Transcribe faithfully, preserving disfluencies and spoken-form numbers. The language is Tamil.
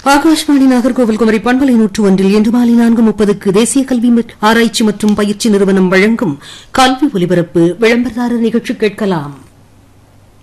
ஆகாஷ்வாணி நாகர்கோவில் குமரி பண்பலை நூற்று ஒன்றில் இன்று மாலை நான்கு முப்பதுக்கு தேசிய கல்வி ஆராய்ச்சி மற்றும் பயிற்சி நிறுவனம் வழங்கும் கல்வி ஒலிபரப்பு விளம்பரதாரர் நிகழ்ச்சி கேட்கலாம்.